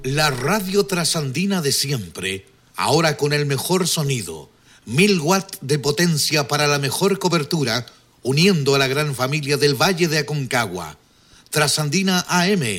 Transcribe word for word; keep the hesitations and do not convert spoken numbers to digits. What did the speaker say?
La radio trasandina de siempre, ahora con el mejor sonido, mil watts de potencia para la mejor cobertura, uniendo a la gran familia del Valle de Aconcagua. Trasandina A M,